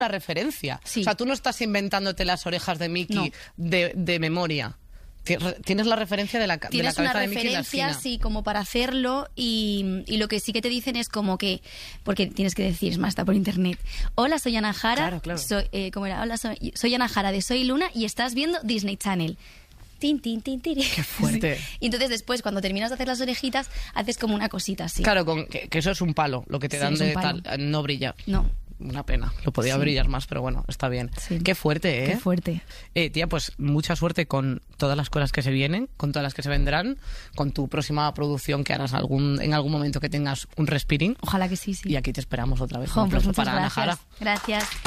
una referencia. Sí. O sea, tú no estás inventándote las orejas de Mickey de memoria. Tienes la referencia de la Tienes cabeza una de Mickey en la referencia, esquina. sí, como para hacerlo y lo que sí que te dicen es como que, porque tienes que decir, es más, está por internet. Hola, soy Ana Jara. Claro. ¿Cómo era? Hola, soy Ana Jara de Soy Luna y estás viendo Disney Channel. Tin, tin, tin, tin. Qué fuerte. Sí. Y entonces después, cuando terminas de hacer las orejitas, haces como una cosita así. Claro, que eso es un palo, lo que te Sí, dan es un de palo. tal. No brilla. No. Una pena. Lo podía brillar más, pero bueno, está bien. Sí. Qué fuerte, ¿eh? Qué fuerte. Tía, pues mucha suerte con todas las cosas que se vienen, con todas las que se vendrán, con tu próxima producción que harás en algún momento que tengas un respirín. Ojalá que sí, sí. Y aquí te esperamos otra vez. Jo, Un pues aplauso muchas para Ana Jara. gracias. Gracias.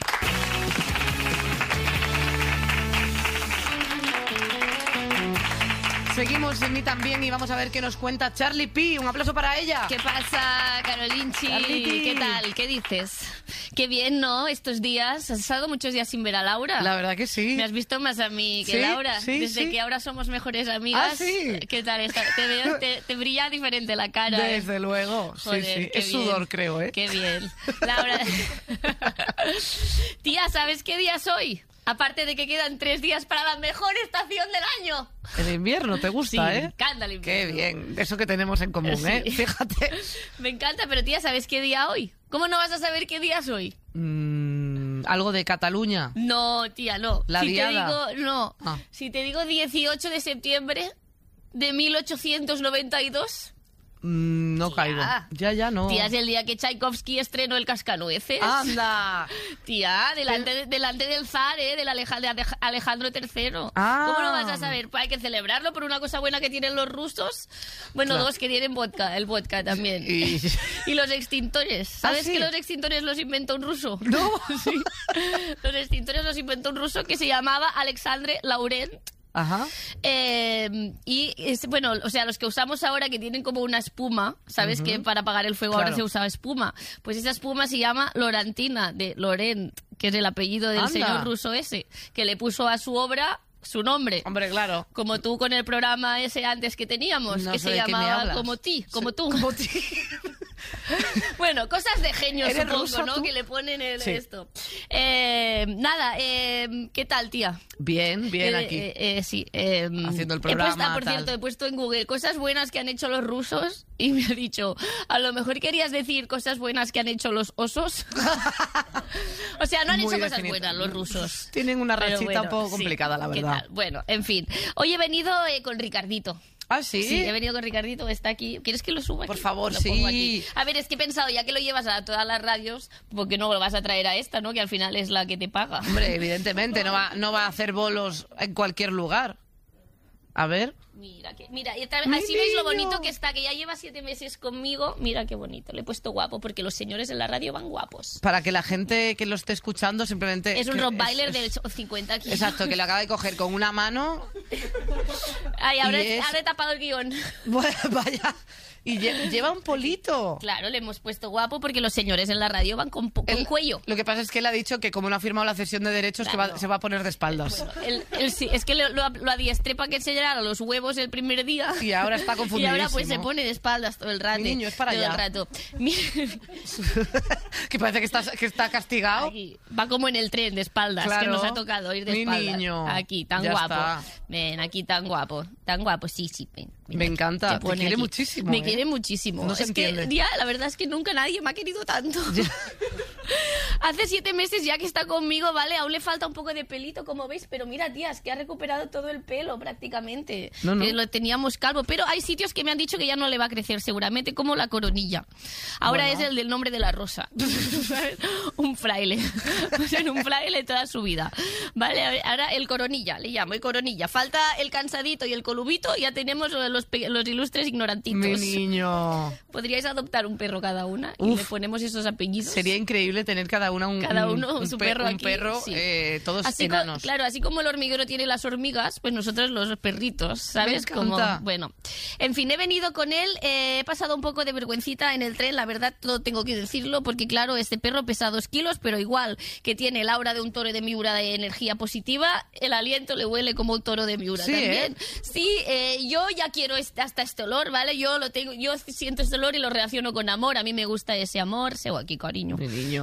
Seguimos en Mí También y vamos a ver qué nos cuenta Charlie P. Un aplauso para ella. ¿Qué pasa, Carolinchi? Charlie. ¿Qué tal? ¿Qué dices? Qué bien, ¿no? Estos días. Has estado muchos días sin ver a Laura. La verdad que sí. Me has visto más a mí que Sí, Laura. sí, Desde sí. que ahora somos mejores amigas. Ah, sí. ¿Qué tal? Te veo, te brilla diferente la cara. Desde luego. Joder, sí. qué Es bien. sudor, creo, ¿eh? Qué bien. Laura. Tía, ¿sabes qué día es hoy? Aparte de que quedan 3 días para la mejor estación del año. El invierno te gusta, Sí, ¿eh? me encanta el invierno. Qué bien. Eso que tenemos en común, ¿eh? Sí. Fíjate. Me encanta, pero tía, ¿sabes qué día hoy? ¿Cómo no vas a saber qué día es hoy? Algo de Cataluña. No, tía, no. La si diada. te digo, no. Ah. Si te digo 18 de septiembre de 1892, No Tía. caigo. Ya, no. tía, es el día que Tchaikovsky estrenó el Cascanueces. ¡Anda! Tía, delante del zar, de Alejandro III. Ah. ¿Cómo no vas a saber? Pues hay que celebrarlo por una cosa buena que tienen los rusos. Bueno, Claro. 2 que tienen vodka, el vodka también. Y- Y los extintores. ¿Sabes ¿sí? que los extintores los inventó un ruso? No. Sí. Los extintores los inventó un ruso que se llamaba Alexandre Laurent. Ajá. Bueno, o sea, los que usamos ahora que tienen como una espuma, ¿sabes? Que para apagar el fuego ahora Claro. se usaba espuma. Pues esa espuma se llama Lorantina, de Laurent, que es el apellido del Anda. señor ruso ese, que le puso a su obra su nombre. Hombre, claro. Como tú con el programa ese antes que teníamos, No que sé se de qué me llamaba hablas. Como ti, como tú. Como ti. Bueno, cosas de genio, ¿Eres supongo, ruso, ¿no? tú? Que le ponen Sí. esto. Nada, ¿qué tal, tía? Bien aquí. Sí. Haciendo el programa, Por tal. cierto, he puesto en Google cosas buenas que han hecho los rusos y me ha dicho, a lo mejor querías decir cosas buenas que han hecho los osos. O sea, no han Muy hecho cosas definitivo. buenas los rusos. Tienen una Pero rachita bueno, un poco sí. complicada, la ¿Qué verdad. tal? Bueno, en fin. Hoy he venido con Ricardito. Ah, sí. Sí, he venido con Ricardito, está aquí. ¿Quieres que lo suba aquí? Por favor, Lo pongo sí. aquí. A ver, es que he pensado, ya que lo llevas a todas las radios, ¿por qué no lo vas a traer a esta, no? Que al final es la que te paga. Hombre, evidentemente, no va a hacer bolos en cualquier lugar. A ver. Mira, y ¡Mi así veis lo niño! bonito que está, que ya lleva 7 meses conmigo. Mira qué bonito, le he puesto guapo, porque los señores en la radio van guapos. Para que la gente que lo esté escuchando simplemente... Es un que Rottweiler es- de 50 kilos. Exacto, que lo acaba de coger con una mano. Ay, ahora, Y es- ahora he tapado el guión. Vaya. Y lleva un polito. Claro, le hemos puesto guapo porque los señores en la radio van con cuello. Lo que pasa es que él ha dicho que como no ha firmado la cesión de derechos, Claro. se va a poner de espaldas. Él sí, es que lo adiestré para que enseñara los huevos el primer día. Y ahora está Y confundidísimo. ahora pues se pone de espaldas todo el rato. Mi niño, es para todo allá. el rato. Que parece que está castigado. Aquí. Va como en el tren de espaldas, Claro. que nos ha tocado ir de Mi espaldas. niño. Aquí, tan Ya guapo. está. Ven, aquí tan guapo. Tan guapo, sí, ven. Me encanta, Se te pone quiere aquí. muchísimo, Me ¿eh? quiere muchísimo. No se es entiende. que, ya, la verdad es que nunca nadie me ha querido tanto. Hace 7 meses ya que está conmigo, ¿vale? Aún le falta un poco de pelito, como veis, pero mira, tía, es que ha recuperado todo el pelo prácticamente. No. Lo teníamos calvo, pero hay sitios que me han dicho que ya no le va a crecer seguramente, como la coronilla. Ahora Bueno. es el del nombre de la rosa. ¿Sabes? Un fraile. O sea, un fraile toda su vida. Vale, a ver, ahora el coronilla, le llamo, el coronilla. Falta el cansadito y el colubito, ya tenemos los ilustres ignorantitos. Mi niño. Podríais adoptar un perro cada una y Uf. le ponemos esos apellidos. Sería increíble tener cada uno Su perro un aquí. perro, Sí. todos Así enanos. claro, así como el hormiguero tiene las hormigas, pues nosotros los perritos, ¿sabes? Me Como, encanta. bueno, en fin, he venido con él, he pasado un poco de vergüencita en el tren, la verdad, todo tengo que decirlo, porque claro, este perro pesa 2 kilos, pero igual que tiene el aura de un toro de Miura de energía positiva, el aliento le huele como un toro de Miura Sí, también. Sí, yo ya quiero hasta este olor, ¿vale? Yo siento este olor y lo relaciono con amor, a mí me gusta ese amor, seu aquí, cariño. Mi niño.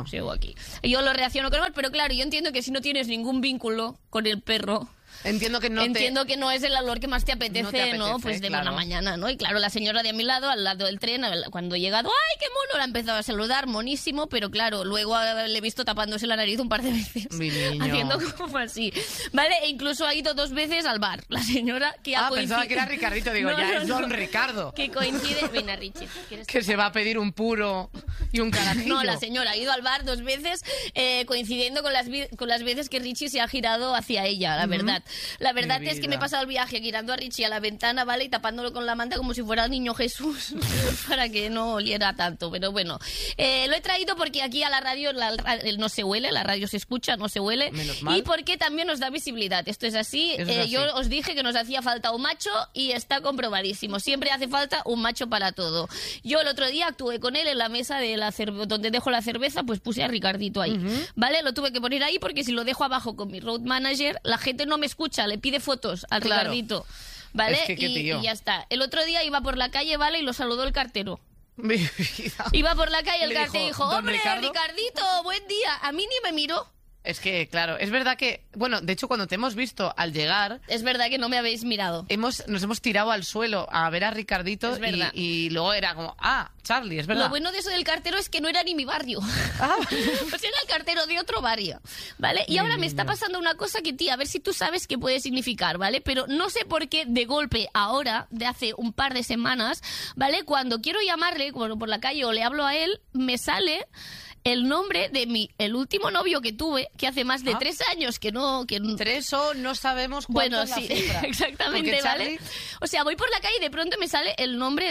sigo aquí. Yo lo reacciono con mal, pero claro, yo entiendo que si no tienes ningún vínculo con el perro... Entiendo que no es el olor que más te apetece, ¿no? Pues de claro. una mañana, ¿no? Y claro, la señora de a mi lado, al lado del tren, cuando he llegado, ¡ay, qué mono! La ha empezado a saludar, monísimo, pero claro, luego le he visto tapándose la nariz un par de veces. Mi niño. Haciendo como así. ¿Vale? E incluso ha ido 2 veces al bar. La señora que ha coincidido... pensaba que era Ricardito, digo, es Don Ricardo. Que coincide... Venga, Richie, Que se va a pedir un puro y un carajillo. No, la señora ha ido al bar 2 veces, coincidiendo con las veces que Richie se ha girado hacia ella, la verdad. La verdad es que me he pasado el viaje girando a Richie a la ventana, ¿vale? Y tapándolo con la manta como si fuera el niño Jesús para que no oliera tanto. Pero bueno, lo he traído porque aquí a la radio no se huele, la radio se escucha, no se huele. Menos mal. Y porque también nos da visibilidad. Esto es así. Eso es así. Yo os dije que nos hacía falta un macho y está comprobadísimo. Siempre hace falta un macho para todo. Yo el otro día actué con él en la mesa de donde dejo la cerveza, pues puse a Ricardito ahí. ¿Vale? Lo tuve que poner ahí porque si lo dejo abajo con mi road manager, la gente no me escucha, le pide fotos al Claro. Ricardito, ¿vale? Es que qué tío. Y ya está. El otro día iba por la calle, ¿vale? Y lo saludó el cartero. Mi vida. Iba por la calle el Le cartero y dijo, dijo, "Don hombre, Ricardo". Ricardito, buen día. A mí ni me miró. Es que, claro, es verdad que... Bueno, de hecho, cuando te hemos visto al llegar... Es verdad que no me habéis mirado. Nos hemos tirado al suelo a ver a Ricardito Es verdad. y luego era como, Charlie, es verdad. Lo bueno de eso del cartero es que no era ni mi barrio. Pues era el cartero de otro barrio, ¿vale? Y ahora me está pasando una cosa que, tía, a ver si tú sabes qué puede significar, ¿vale? Pero no sé por qué, de golpe, ahora, de hace un par de semanas, ¿vale? Cuando quiero llamarle, bueno, por la calle o le hablo a él, me sale... el nombre de el último novio que tuve, que hace más de 3 años que no... 3 o no sabemos cuánto Bueno, es la sí, cifra. exactamente, Porque ¿vale? Charlie- O sea, voy por la calle y de pronto me sale el nombre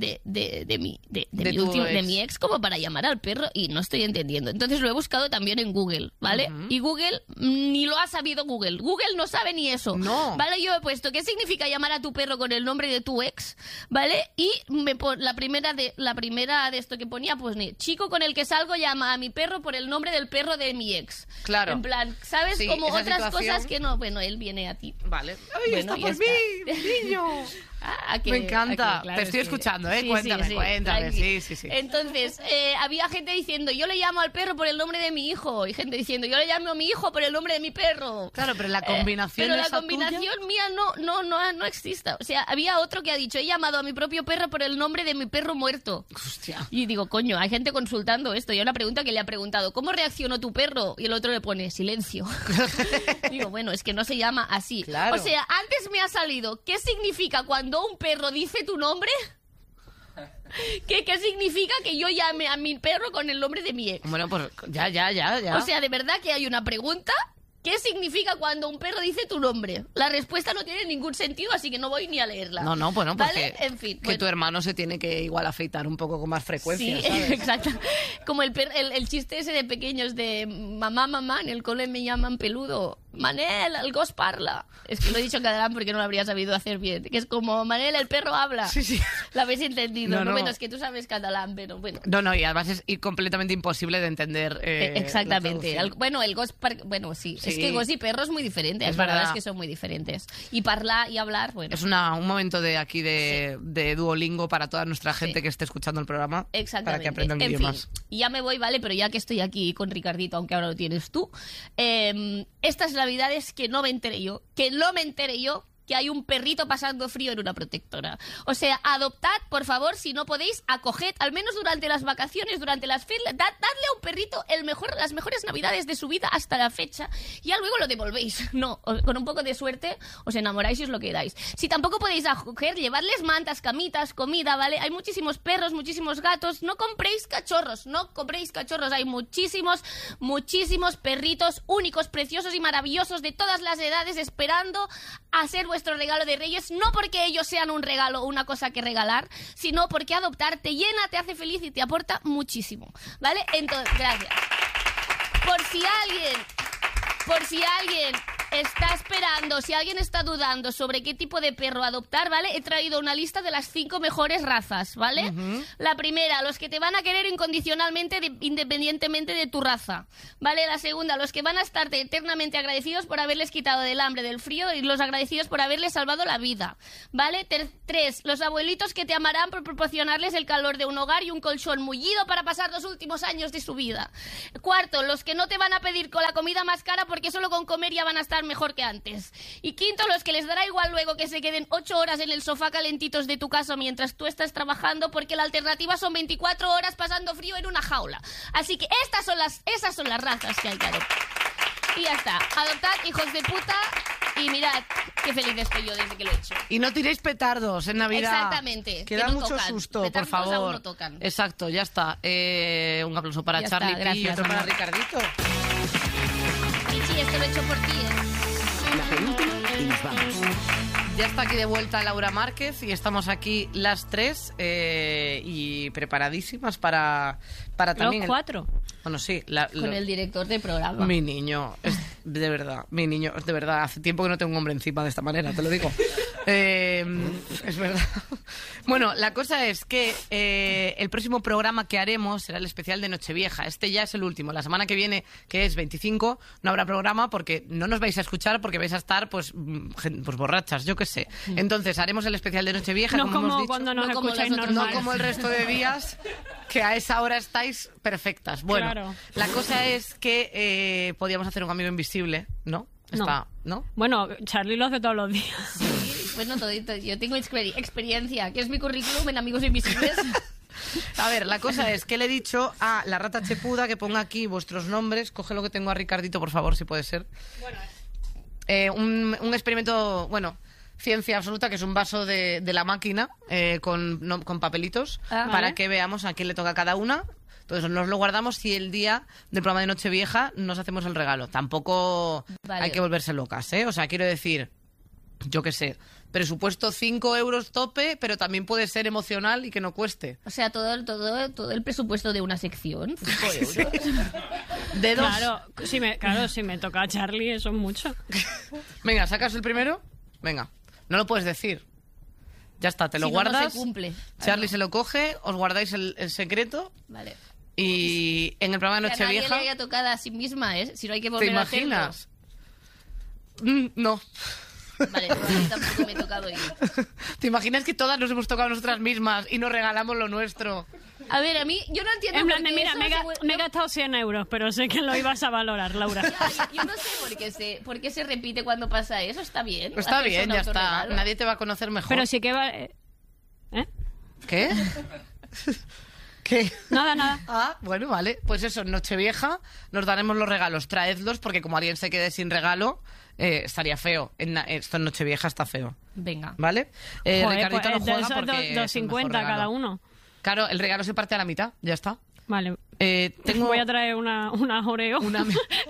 de mi ex como para llamar al perro y no estoy entendiendo. Entonces lo he buscado también en Google, ¿vale? Y Google ni lo ha sabido Google. Google no sabe ni eso. No. ¿Vale? Yo he puesto ¿qué significa llamar a tu perro con el nombre de tu ex? ¿Vale? Y la primera de esto que ponía, pues chico con el que salgo llama a mi perro por el nombre del perro de mi ex. Claro. En plan, ¿sabes? Sí, Como esa otras situación- cosas que no... Bueno, él viene a ti. Vale. ¡Ay, Bueno, está ya por está. mí, niño! Me encanta. Te estoy escuchando, ¿eh? Cuéntame, cuéntame. tranqui. Sí. Entonces, había gente diciendo, yo le llamo al perro por el nombre de mi hijo. Y gente diciendo, yo le llamo a mi hijo por el nombre de mi perro. Claro, pero la combinación Pero la esa combinación tuya- mía no existe. O sea, había otro que ha dicho, he llamado a mi propio perro por el nombre de mi perro muerto. Hostia. Y digo, coño, hay gente consultando esto. Y una pregunta que le ha preguntado, ¿cómo reaccionó tu perro? Y el otro le pone, silencio. Digo, bueno, es que no se llama así. Claro. O sea, antes me ha salido, ¿qué significa cuando un perro dice tu nombre? ¿Qué significa que yo llame a mi perro con el nombre de mi ex? Bueno, pues ya. O sea, de verdad que hay una pregunta. ¿Qué significa cuando un perro dice tu nombre? La respuesta no tiene ningún sentido, así que no voy ni a leerla. No, bueno, porque ¿Vale? En fin. que bueno. tu hermano se tiene que igual afeitar un poco con más frecuencia, Sí, ¿sabes? exacto. Como el chiste ese de pequeños de mamá, en el cole me llaman peludo. Manel, el gos parla. Es que lo he dicho en catalán porque no lo habría sabido hacer bien. Que es como, Manel, el perro habla. Sí. ¿Lo habéis entendido? No. Bueno, es que tú sabes catalán, pero bueno. No, y además es completamente imposible de entender. Exactamente. la traducción. Bueno, el gos... Bueno, sí. Sí. Es que gos y perro es muy diferente. Es Es verdad, verdad. es que son muy diferentes. Y parlar y hablar, bueno. Es un momento de aquí de Duolingo para toda nuestra gente Sí. que esté escuchando el programa. Exactamente. Para que aprendan En idiomas. fin, ya me voy, ¿vale? Pero ya que estoy aquí con Ricardito, aunque ahora lo tienes tú, estas navidades que no me enteré yo, que hay un perrito pasando frío en una protectora. O sea, adoptad, por favor, si no podéis, acoged, al menos durante las vacaciones, durante las fiestas, dadle a un perrito las mejores navidades de su vida hasta la fecha, y ya luego lo devolvéis. No, con un poco de suerte os enamoráis y os lo quedáis. Si tampoco podéis acoger, llevarles mantas, camitas, comida, ¿vale? Hay muchísimos perros, muchísimos gatos. No compréis cachorros, hay muchísimos perritos únicos, preciosos y maravillosos de todas las edades esperando a ser vuestro regalo de Reyes, no porque ellos sean un regalo o una cosa que regalar, sino porque adoptar te llena, te hace feliz y te aporta muchísimo, ¿vale? Entonces, gracias. Por si alguien está esperando, si alguien está dudando sobre qué tipo de perro adoptar, ¿vale? He traído una lista de las 5 mejores razas, ¿vale? La primera, los que te van a querer incondicionalmente, independientemente de tu raza, ¿vale? La segunda, los que van a estarte eternamente agradecidos por haberles quitado del hambre, del frío y los agradecidos por haberles salvado la vida, ¿vale? 3, los abuelitos que te amarán por proporcionarles el calor de un hogar y un colchón mullido para pasar los últimos años de su vida. 4, los que no te van a pedir con la comida más cara porque solo con comer ya van a estar mejor que antes. Y 5, los que les dará igual luego que se queden 8 horas en el sofá calentitos de tu casa mientras tú estás trabajando, porque la alternativa son 24 horas pasando frío en una jaula. Así que esas son las razas que hay que adoptar. Y ya está. Adoptad, hijos de puta, y mirad qué feliz estoy yo desde que lo he hecho. Y no tiréis petardos en Navidad. Exactamente. Que da no mucho tocan. susto, Petardos por aún favor. no tocan. Exacto, ya está. Un aplauso para Ya Charlie está, gracias, y otro para amor. Ricardito. Pichi, esto lo he hecho por ti, La penúltima y nos vamos. Ya está aquí de vuelta Laura Márquez y estamos aquí las 3 y preparadísimas para también... Los 4. Bueno, sí. Con el director de programa. Mi niño, de verdad, hace tiempo que no tengo un hombre encima de esta manera, te lo digo. Es verdad. Bueno, la cosa es que el próximo programa que haremos será el especial de Nochevieja. Este ya es el último. La semana que viene, que es 25, no habrá programa porque no nos vais a escuchar porque vais a estar pues borrachas, yo qué sé. Entonces haremos el especial de Nochevieja, No como hemos como dicho. cuando nos No como escucháis las otras, normal. No como el resto de días, que a esa hora estáis perfectas. Bueno, Claro. la cosa es que podíamos hacer un amigo invisible, ¿no? ¿No? Bueno, Charlie lo hace todos los días. Sí, pues no todito. Yo tengo experiencia, que es mi currículum en Amigos Invisibles. A ver, la cosa es que le he dicho a la rata chepuda que ponga aquí vuestros nombres. Coge lo que tengo a Ricardito, por favor, si puede ser. Un experimento, bueno, ciencia absoluta, que es un vaso de la máquina con papelitos para Vale. que veamos a quién le toca a cada una. Entonces nos lo guardamos y el día del programa de Nochevieja nos hacemos el regalo. Tampoco Vale. hay que volverse locas, ¿eh? O sea, quiero decir, yo qué sé, presupuesto 5 euros tope, pero también puede ser emocional y que no cueste. O sea, todo el presupuesto de una sección. 5 euros. De 2. Claro, si me toca a Charlie, eso es mucho. Venga, ¿sacas el primero? Venga, no lo puedes decir. Ya está, te lo Si no, no guardas. se cumple. Charlie se lo coge, os guardáis el secreto Vale. y en el programa de Que a nadie le Nochevieja... haya tocado a sí misma, ¿eh? Si no hay que ¿Te volver a hacerlo. imaginas? No. Vale, pues a mí tampoco me he tocado yo. ¿Te imaginas que todas nos hemos tocado a nosotras mismas y nos regalamos lo nuestro? A ver, a mí, yo no entiendo En plan por de, qué mira, eso me he gastado 100 euros, pero sé que lo ibas a valorar, Laura. Yo no sé por qué se repite cuando pasa eso. Está bien. Está hacerse bien, un ya está. autorregalo. Nadie te va a conocer mejor. Pero sí que va... ¿Eh? ¿Qué? ¿Qué? Nada. Ah, bueno, vale. Pues eso, en Nochevieja nos daremos los regalos. Traedlos porque como alguien se quede sin regalo, estaría feo. Esto en Nochevieja está feo. Venga. ¿Vale? Joder, Ricardito pues, no juega esos porque es el mejor 2,50 cada regalo. uno. Claro, el regalo se parte a la mitad, ya está. Vale. Tengo Voy a traer una Oreo. una...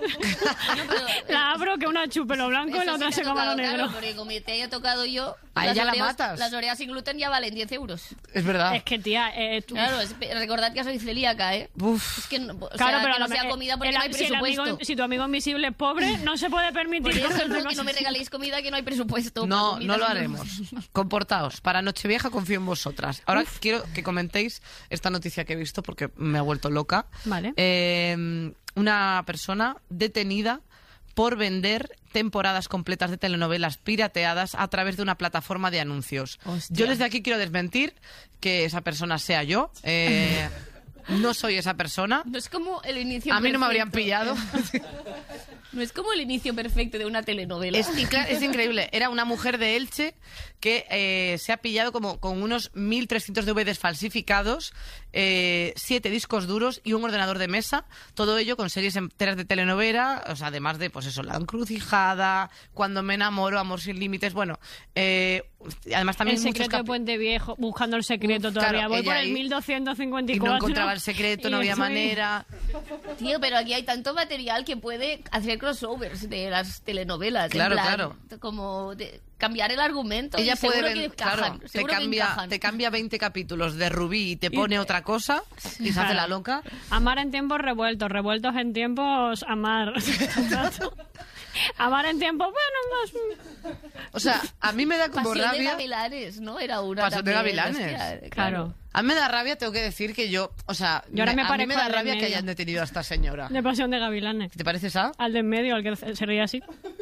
La abro, que una chupelo blanco y la Eso otra sí se te ha coma lo tocado, negro. claro, porque como te haya tocado yo, A las ella la Oreos- matas. Las Oreas sin gluten ya valen 10 euros. Es verdad. Es que, tía, tú... Claro, recordad que soy celíaca, ¿eh? Uf. Es que, no, o Claro, sea, pero que no a lo sea me- comida porque no hay si el presupuesto. amigo- si tu amigo invisible es pobre, no se puede permitir Por eso cogerte no, que cosas no me así. regaléis comida que no hay presupuesto. No, Comida no lo sin- haremos. Comportaos. Para Nochevieja confío en vosotras. Ahora quiero que comentéis esta noticia que he visto porque me ha vuelto loca. Vale. Una persona detenida por vender temporadas completas de telenovelas pirateadas a través de una plataforma de anuncios. Hostia. Yo desde aquí quiero desmentir que esa persona sea yo. No soy esa persona. No es como el inicio A mí no me perfecto. habrían pillado. No es como el inicio perfecto de una telenovela. Es increíble. Era una mujer de Elche que se ha pillado como con unos 1.300 DVDs falsificados, 7 discos duros y un ordenador de mesa. Todo ello con series enteras de telenovela, o sea, además de, pues eso, La Encrucijada, Cuando me enamoro, Amor sin límites. Bueno, además también El muchos secreto de Puente Viejo, buscando el secreto Uf, todavía. claro, Voy ella por el ahí, 1254. y no encontraba el secreto, Y no había estoy- manera. Tío, pero aquí hay tanto material que puede hacer crossovers de las telenovelas. en Claro, plan, claro. Como cambiar el argumento. Ella y seguro puede que ver, encajan, claro, seguro que encajan. te cambia 20 capítulos de Rubí y te pone otra cosa y se hace la loca. Amar en tiempos revueltos, revueltos en tiempos amar. Amar en tiempo, O sea, a mí me da como Pasión de rabia... Gavilanes, ¿no? Era una Pasión de también, Gavilanes. hostia, claro. A mí me da rabia, tengo que decir que yo... O sea, Yo ahora me a mí parezco me da al del rabia que medio. hayan detenido a esta señora. De Pasión de Gavilanes. ¿Te pareces a...? Al de en medio, al que se reía así.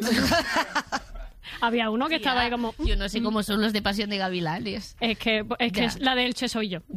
Había uno que estaba ahí como... Yo no sé cómo son los de Pasión de Gavilanes. Es que Ya. la de Elche soy yo.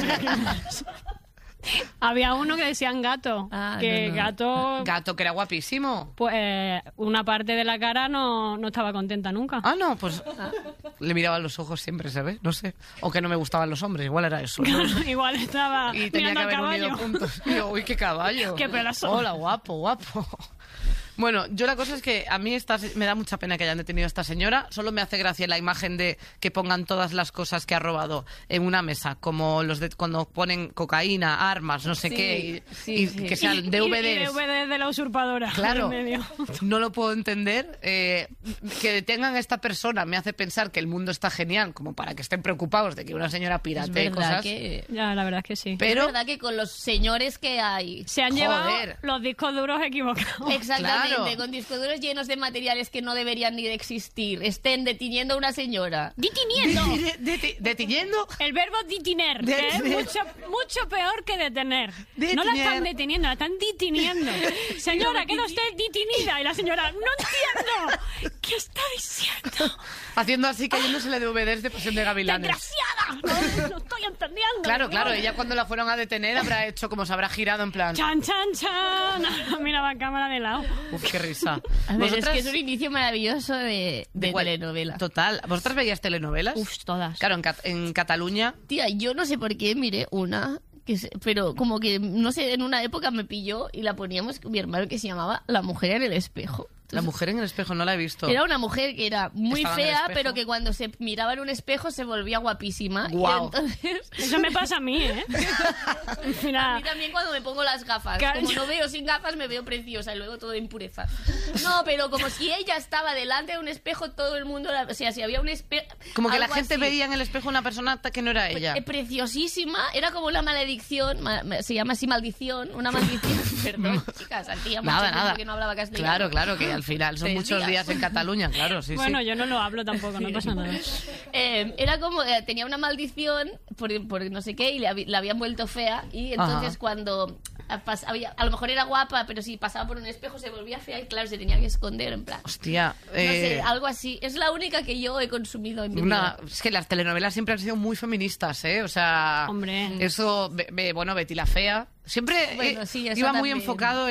Había uno que decían gato. Ah, que no. gato... Gato, que era guapísimo. Pues una parte de la cara no estaba contenta nunca. Ah, no, pues le miraba los ojos siempre, ¿sabes? No sé. O que no me gustaban los hombres, igual era eso. ¿no? Igual estaba Y tenía mirando que al haber caballo. unido puntos. Y yo, uy, qué caballo. Qué pedazo. Hola, guapo, guapo. Bueno, yo la cosa es que a mí me da mucha pena que hayan detenido a esta señora. Solo me hace gracia la imagen de que pongan todas las cosas que ha robado en una mesa, como los de cuando ponen cocaína, armas, no sé Sí, qué, sí, y sí. que sean Y DVDs. DVDs de la usurpadora. Claro, en medio. no lo puedo entender. Que detengan a esta persona me hace pensar que el mundo está genial, como para que estén preocupados de que una señora Es piratee verdad cosas. que... Ya, la verdad es que sí. Pero Es verdad que con los señores que hay... Se han Joder. llevado los discos duros equivocados. Exactamente, Claro. con discos duros llenos de materiales que no deberían ni de existir. Estén deteniendo a una señora. ¡Ditiniendo! deteniendo. El verbo ditiner, que es Detener. mucho peor que detener. Detener. No la están deteniendo, la están ditiniendo. Señora, queda usted detenida. Y la señora, no entiendo. ¿Qué está diciendo? Haciendo así, cayéndosele DVDs de Pasión de Gavilanes. ¡Desgraciada! No estoy entendiendo. Claro, claro, ella cuando la fueron a detener habrá hecho como se habrá girado en plan... ¡Chan, chan, chan! Miraba cámara de lado. Uf, qué risa. A ver, es ¿Vosotras- que es un inicio maravilloso de cuál? telenovela. Total. ¿Vosotras veías telenovelas? Uf, todas. Claro, en Cataluña... Tía, yo no sé por qué miré una, pero como que, no sé, en una época me pilló y la poníamos con mi hermano, que se llamaba La mujer en el espejo. La mujer en el espejo no la he visto. Era una mujer que era muy Estaba en el fea, espejo. pero que cuando se miraba en un espejo se volvía guapísima. Guau. Y entonces... Eso me pasa a mí, ¿eh? A Mira, mí también cuando me pongo las gafas. Claro. Como no veo sin gafas, me veo preciosa y luego todo de impureza. No, pero como si ella estaba delante de un espejo, todo el mundo... O sea, si había un espejo... Como que la gente veía en el espejo una persona que no era ella. Preciosísima. Era como una maledicción. Se llama así maldición. Una maldición. Perdón, chicas. Hacía mucho Nada, tiempo nada. que no hablaba castellano. Claro, claro, que al final son 3 muchos días en Cataluña, claro, sí, bueno, sí. yo no lo hablo tampoco, no pasa nada. Era como... tenía una maldición por no sé qué y la habían vuelto fea. Y entonces Ajá. cuando... a lo mejor era guapa, pero si pasaba por un espejo se volvía fea y claro, se tenía que esconder en plan. Hostia, No sé, algo así. Es la única que yo he consumido en mi vida. es que las telenovelas siempre han sido muy feministas, ¿eh? O sea, Hombre. eso, bueno, Betty la Fea, siempre Bueno, sí, eso iba muy también. enfocado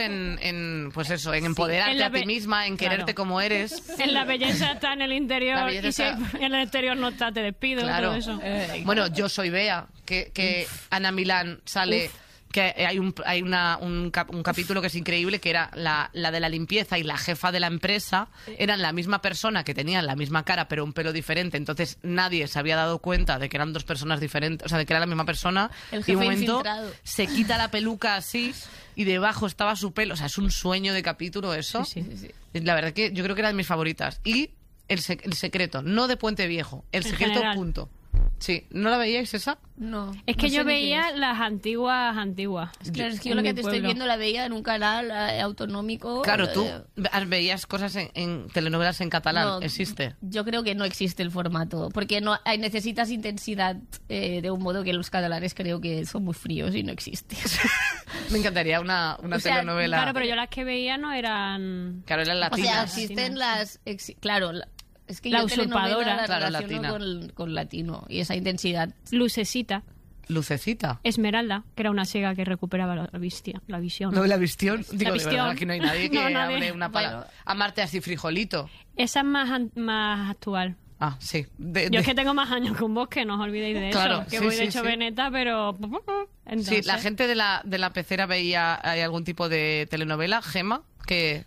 en pues eso, en empoderarte En la a ti misma, en quererte claro. como eres. En la belleza está en el La interior belleza y si está- en el exterior no está, te despido, Claro. todo eso. Bueno, Yo soy Bea, que Ana Milán sale... Que hay un capítulo que es increíble, que era la de la limpieza y la jefa de la empresa eran la misma persona, que tenían la misma cara pero un pelo diferente, entonces nadie se había dado cuenta de que eran dos personas diferentes, o sea, de que era la misma persona. El Y un jefe momento infiltrado. se quita la peluca así y debajo estaba su pelo, o sea, es un sueño de capítulo eso. Sí, sí. La verdad que yo creo que era de mis favoritas. Y el secreto, no de Puente Viejo, el En secreto general. punto. Sí, ¿no la veíais esa? No. Es que no sé yo ni qué veía es. las antiguas. Claro, es que yo en lo que mi te estoy pueblo. viendo la veía en un canal autonómico. Claro, tú veías cosas en telenovelas en catalán, No, ¿existe? Yo creo que no existe el formato, porque necesitas intensidad de un modo que los catalanes creo que son muy fríos y no existe. Me encantaría una O sea, telenovela. Claro, pero yo las que veía no eran... Claro, eran O latinas. sea, existen claro, es que La yo telenovela usurpadora. la Claro, relaciono latina. con latino y esa intensidad. Lucecita, Lucecita. Esmeralda, que era una ciega que recuperaba la visión. No, la visión. Digo, de visión. verdad, aquí no hay nadie que No, nadie. hable una palabra. Bueno. Amarte así, frijolito. Esa es más actual. Ah, sí. Yo es que tengo más años que vos, que no os olvidéis de Claro, eso. Que sí, voy de sí, hecho sí. veneta, pero... Entonces, Sí, la gente de la pecera veía algún tipo de telenovela, Gema, que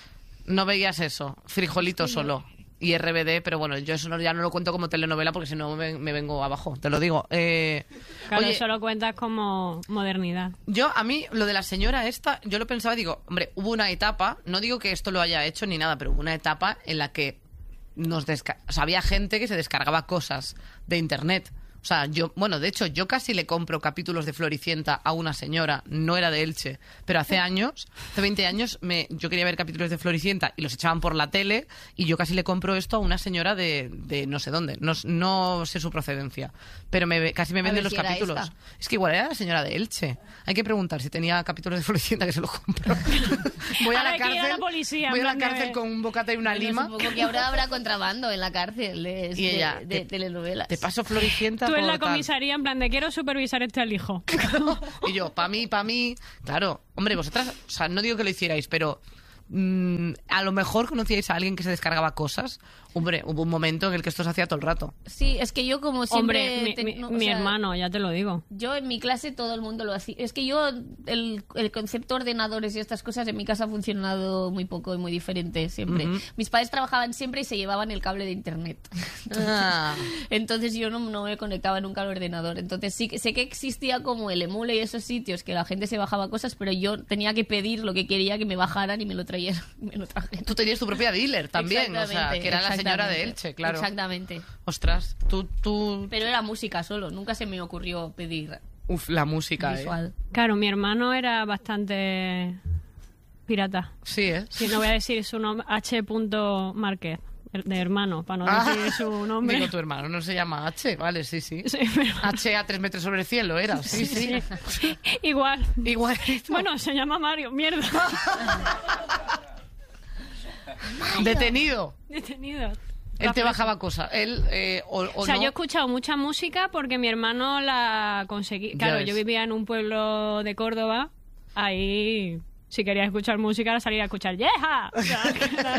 no veías eso, frijolito solo. Y RBD, pero bueno, yo eso ya no lo cuento como telenovela porque si no me vengo abajo, te lo digo. Claro, Oye, eso lo cuentas como modernidad. a mí, lo de la señora esta, yo lo pensaba, digo, hombre, hubo una etapa, no digo que esto lo haya hecho ni nada, pero hubo una etapa en la que había gente que se descargaba cosas de internet. O sea, de hecho, yo casi le compro capítulos de Floricienta a una señora, no era de Elche, pero hace 20 años, yo quería ver capítulos de Floricienta y los echaban por la tele y yo casi le compro esto a una señora de no sé dónde, no sé su procedencia, pero casi me venden los capítulos. Es que igual era la señora de Elche. Hay que preguntar si tenía capítulos de Floricienta que se los compro. Voy a la cárcel con un bocata y una lima. Supongo que ahora habrá contrabando en la cárcel de telenovelas. Te paso Floricienta. Tú en la comisaría, en plan de quiero supervisar este alijo. Y yo, pa' mí. Claro, hombre, vosotras, o sea, no digo que lo hicierais, pero a lo mejor conocíais a alguien que se descargaba cosas. Hombre, hubo un momento en el que esto se hacía todo el rato. Sí, es que yo como siempre... Hombre, mi hermano, ya te lo digo. Yo en mi clase todo el mundo lo hacía. Es que yo, el concepto de ordenadores y estas cosas en mi casa ha funcionado muy poco y muy diferente siempre. Mis padres trabajaban siempre y se llevaban el cable de internet. Entonces yo no me conectaba nunca al ordenador. Entonces sí sé que existía como el Emule y esos sitios que la gente se bajaba cosas, pero yo tenía que pedir lo que quería que me bajaran y me lo trajeran. Tú tenías tu propia dealer también, o sea, que era la señora de Elche, claro. Exactamente. Ostras, tú... Pero era música solo, nunca se me ocurrió pedir... Uf, la música, visual. Claro, mi hermano era bastante pirata. Sí, ¿eh? Sí, no voy a decir su nombre, H. Márquez, de hermano, para no decir su nombre. Digo, tu hermano no se llama H, vale, sí. Sí, pero... H a 3 metros sobre el cielo era, sí. Igual. Igualito. Bueno, se llama Mario, mierda. Detenido. Él te bajaba cosas. Él, o sea, no. yo he escuchado mucha música porque mi hermano la conseguía. Claro, yo vivía en un pueblo de Córdoba. Ahí, si querías escuchar música, era salir a escuchar ¡Yeja! O sea,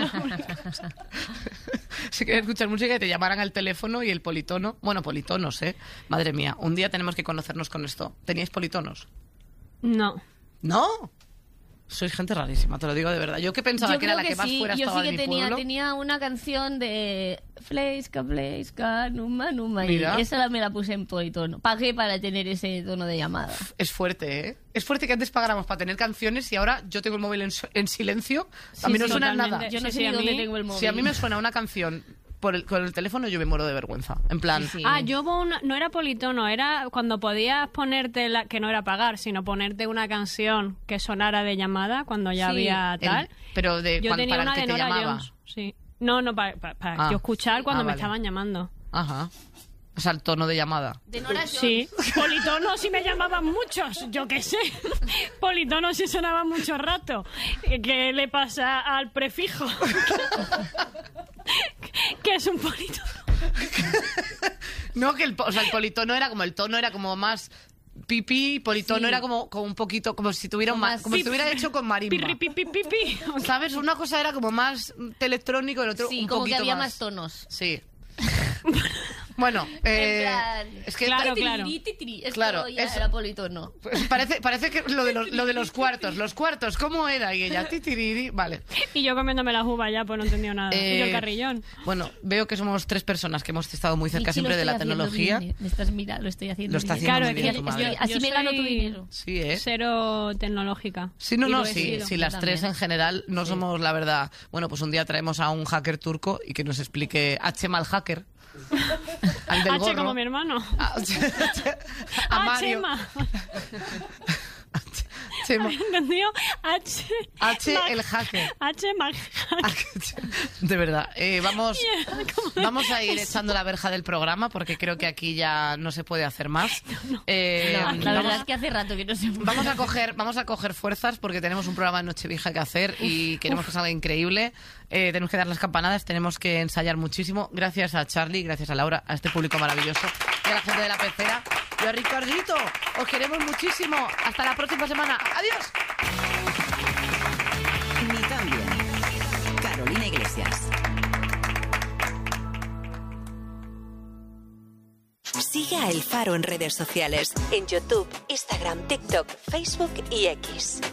si querías escuchar música y te llamaran al teléfono y el politono. Bueno, politonos, ¿eh? Madre mía, un día tenemos que conocernos con esto. ¿Teníais politonos? No. ¿No? Sois gente rarísima, te lo digo de verdad. Yo que pensaba que era la que más fuera estaba de mi pueblo. Tenía una canción de Fleiska, Numa, Mira. y esa me la puse en politono. Pagué para tener ese tono de llamada. Es fuerte, ¿eh? Es fuerte que antes pagáramos para tener canciones y ahora yo tengo el móvil en silencio. A mí no suena nada. Yo no sé ni dónde tengo el móvil. Si a mí me suena una canción con el teléfono, yo me muero de vergüenza. En plan... Sí. Yo no era politono, era cuando podías ponerte, que no era pagar, sino ponerte una canción que sonara de llamada cuando ya había tal. Pero yo tenía para una el que de te Nora llamaba. Jones, sí. No, para yo escuchar cuando me estaban llamando. Ajá. O sea, el tono de llamada. De Nora Jones. Sí, politono sí me llamaban muchos, yo qué sé. Politono sí sonaba mucho rato. ¿Qué le pasa al prefijo? ¿Qué es un politono? No, que el politono era como el tono era como más pipí, politono era como un poquito como si tuviera como si estuviera hecho con marimba. Pipi. ¿Sabes? Una cosa era como más electrónico y el otro Sí, un como poquito que había más. más tonos. Sí. Bueno, es que Claro. Esto Claro, ya es- era politono. pues parece que lo de los cuartos, ¿cómo era? Y ella, titiriri, vale. Y yo comiéndome las uvas ya, pues no entendía nada. Y yo el carrillón. Bueno, veo que somos 3 personas que hemos estado muy cerca Sí, siempre lo de la estoy haciendo tecnología. bien, me estás mirando, lo estoy haciendo Lo está bien. haciendo Claro, muy bien es tu que madre. Así Yo me gano tu soy- dinero. Sí, ¿eh? Cero tecnológica. Sí, Y no, lo he sí, sido. sí, las Yo 3 también. en general no somos, la verdad. Bueno, pues un día traemos a un hacker turco y que nos explique H mal hacker. Al del H gorro. como mi hermano. A Mario. Chema. Chema. ¿Entendido? H el hacker. H Mag. De verdad. Vamos a ir Eso. echando la verja del programa porque creo que aquí ya no se puede hacer más. La verdad es que hace rato que no se puede. Vamos a coger fuerzas porque tenemos un programa de Nochevieja que hacer y queremos que salga increíble. Tenemos que dar las campanadas, tenemos que ensayar muchísimo. Gracias a Charlie, gracias a Laura, a este público maravilloso y a la gente de la pecera. Y a Ricardito, os queremos muchísimo. Hasta la próxima semana. ¡Adiós! Ni tan bien. Carolina Iglesias. Sigue a El Faro en redes sociales, en YouTube, Instagram, TikTok, Facebook y X.